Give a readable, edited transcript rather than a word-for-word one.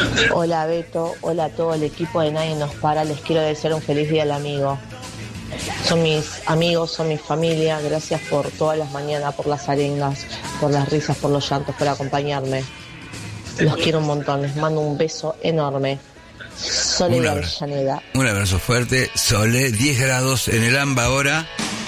Hola Beto, hola a todo el equipo de Nadie Nos Para, les quiero desear un feliz día al amigo. Son mis amigos, son mi familia, gracias por todas las mañanas, por las arengas, por las risas, por los llantos, por acompañarme. Los quiero un montón, les mando un beso enorme. Sole de Avellaneda. Un abrazo fuerte, Sole, 10 grados en el AMBA ahora.